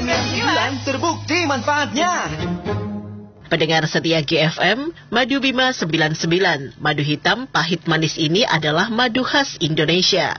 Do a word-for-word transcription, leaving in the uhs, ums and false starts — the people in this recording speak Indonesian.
sembilan puluh sembilan terbukti manfaatnya. Pendengar setia G F M, Madu Bima sembilan puluh sembilan, madu hitam pahit manis ini adalah madu khas Indonesia.